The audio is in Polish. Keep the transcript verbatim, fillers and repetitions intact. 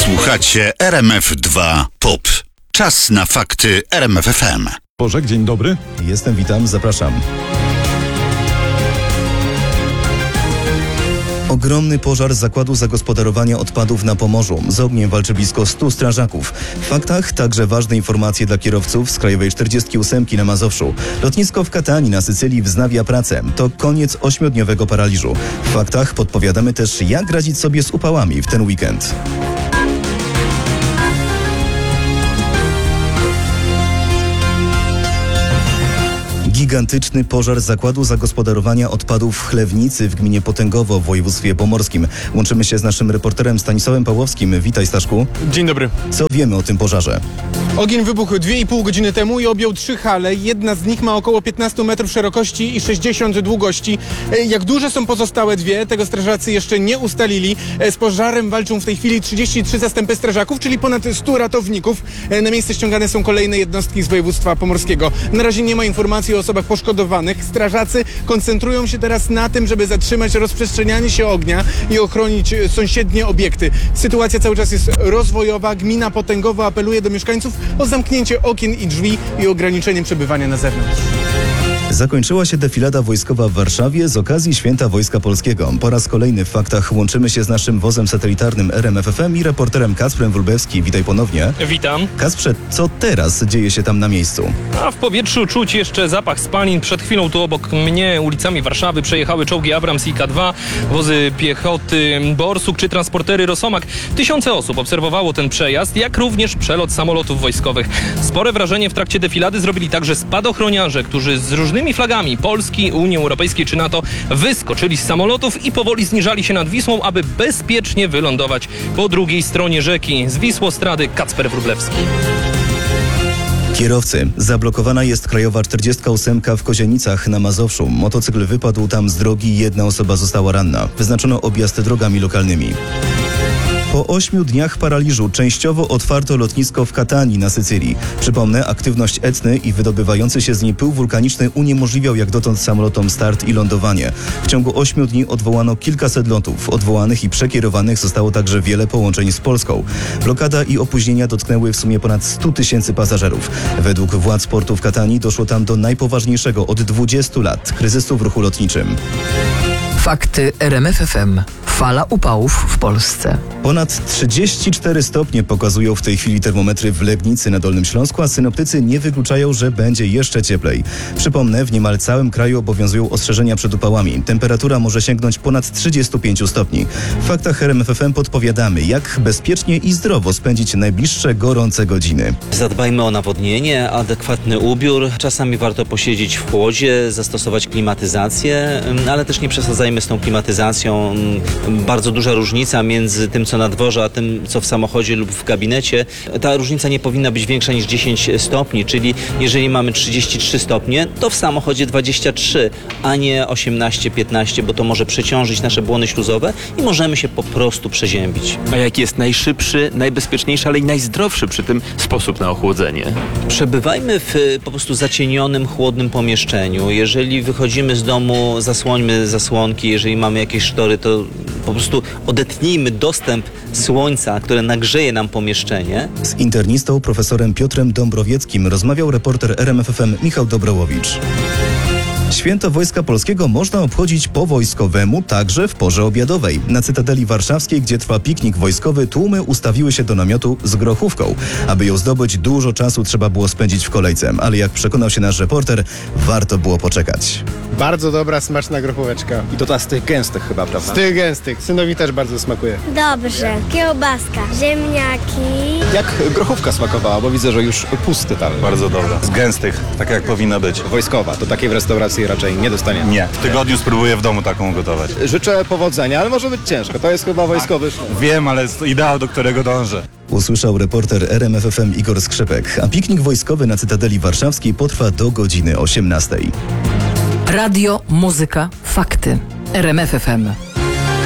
Słuchacie R M F dwa Pop. Czas na fakty R M F F M. Bożek, dzień dobry. Jestem, witam, zapraszam. Ogromny pożar z zakładu zagospodarowania odpadów na Pomorzu. Z ogniem walczy blisko stu strażaków. W faktach także ważne informacje dla kierowców z Krajowej czterdziestki osiem na Mazowszu. Lotnisko w Katani na Sycylii wznawia pracę. To koniec ośmiodniowego paraliżu. W faktach podpowiadamy też, jak radzić sobie z upałami w ten weekend. Gigantyczny pożar z zakładu zagospodarowania odpadów w Chlewnicy w gminie Potęgowo w województwie pomorskim. Łączymy się z naszym reporterem Stanisławem Pawłowskim. Witaj, Staszku. Dzień dobry. Co wiemy o tym pożarze? Ogień wybuchł dwie i pół godziny temu i objął trzy hale. Jedna z nich ma około piętnaście metrów szerokości i sześćdziesiąt długości. Jak duże są pozostałe dwie, tego strażacy jeszcze nie ustalili. Z pożarem walczą w tej chwili trzydzieści trzy zastępy strażaków, czyli ponad stu ratowników. Na miejsce ściągane są kolejne jednostki z województwa pomorskiego. Na razie nie ma informacji o osobach poszkodowanych. Strażacy koncentrują się teraz na tym, żeby zatrzymać rozprzestrzenianie się ognia i ochronić sąsiednie obiekty. Sytuacja cały czas jest rozwojowa. Gmina Potęgowo apeluje do mieszkańców o zamknięcie okien i drzwi i ograniczenie przebywania na zewnątrz. Zakończyła się defilada wojskowa w Warszawie z okazji Święta Wojska Polskiego. Po raz kolejny w faktach łączymy się z naszym wozem satelitarnym R M F F M i reporterem Kacprem Wróblewskim. Witaj ponownie. Witam. Kacprze, co teraz dzieje się tam na miejscu? A w powietrzu czuć jeszcze zapach spalin. Przed chwilą tu obok mnie ulicami Warszawy przejechały czołgi Abrams i K dwa, wozy piechoty Borsuk czy transportery Rosomak. Tysiące osób obserwowało ten przejazd, jak również przelot samolotów wojskowych. Spore wrażenie w trakcie defilady zrobili także spadochroniarze, którzy z różnymi flagami Polski, Unii Europejskiej czy NATO wyskoczyli z samolotów i powoli zniżali się nad Wisłą, aby bezpiecznie wylądować po drugiej stronie rzeki. Z Wisłostrady Kacper Wróblewski. Kierowcy. Zablokowana jest Krajowa czterdziestka osiem w Kozienicach na Mazowszu. Motocykl wypadł tam z drogi i jedna osoba została ranna. Wyznaczono objazd drogami lokalnymi. Po ośmiu dniach paraliżu częściowo otwarto lotnisko w Katani na Sycylii. Przypomnę, aktywność Etny i wydobywający się z niej pył wulkaniczny uniemożliwiał jak dotąd samolotom start i lądowanie. W ciągu ośmiu dni odwołano kilkaset lotów. Odwołanych i przekierowanych zostało także wiele połączeń z Polską. Blokada i opóźnienia dotknęły w sumie ponad stu tysięcy pasażerów. Według władz portu w Katani doszło tam do najpoważniejszego od dwudziestu lat kryzysu w ruchu lotniczym. Fakty R M F F M. Fala upałów w Polsce. Ponad trzydzieści cztery stopnie pokazują w tej chwili termometry w Legnicy na Dolnym Śląsku, a synoptycy nie wykluczają, że będzie jeszcze cieplej. Przypomnę, w niemal całym kraju obowiązują ostrzeżenia przed upałami. Temperatura może sięgnąć ponad trzydziestu pięciu stopni. W faktach R M F F M podpowiadamy, jak bezpiecznie i zdrowo spędzić najbliższe gorące godziny. Zadbajmy o nawodnienie, adekwatny ubiór. Czasami warto posiedzieć w chłodzie, zastosować klimatyzację, ale też nie przesadzajmy z tą klimatyzacją. Bardzo duża różnica między tym, co na dworze, a tym, co w samochodzie lub w gabinecie. Ta różnica nie powinna być większa niż dziesięć stopni, czyli jeżeli mamy trzydzieści trzy stopnie, to w samochodzie dwadzieścia trzy, a nie osiemnaście piętnaście, bo to może przeciążyć nasze błony śluzowe i możemy się po prostu przeziębić. A jaki jest najszybszy, najbezpieczniejszy, ale i najzdrowszy przy tym sposób na ochłodzenie? Przebywajmy w po prostu zacienionym, chłodnym pomieszczeniu. Jeżeli wychodzimy z domu, zasłońmy zasłonki. Jeżeli mamy jakieś sztory, to po prostu odetnijmy dostęp słońca, które nagrzeje nam pomieszczenie. Z internistą profesorem Piotrem Dąbrowieckim rozmawiał reporter R M F F M Michał Dobrołowicz. Święto Wojska Polskiego można obchodzić po wojskowemu także w porze obiadowej. Na Cytadeli Warszawskiej, gdzie trwa piknik wojskowy, tłumy ustawiły się do namiotu z grochówką. Aby ją zdobyć, dużo czasu trzeba było spędzić w kolejce, ale jak przekonał się nasz reporter, warto było poczekać. Bardzo dobra, smaczna grochóweczka. I to ta z tych gęstych chyba, prawda? Z tych gęstych. Synowi też bardzo smakuje. Dobrze. Kiełbaska, ziemniaki. Jak grochówka smakowała, bo widzę, że już pusty tam. Bardzo dobra. Z gęstych, tak jak powinna być. Wojskowa, to takiej w restauracji raczej nie dostanie. Nie. W tygodniu spróbuję w domu taką gotować. Życzę powodzenia, ale może być ciężko. To jest chyba wojskowy. Wiem, ale jest to ideał, do którego dążę. Usłyszał reporter R M F F M Igor Skrzypek, a piknik wojskowy na Cytadeli Warszawskiej potrwa do godziny osiemnastej. Radio, muzyka, fakty. R M F F M.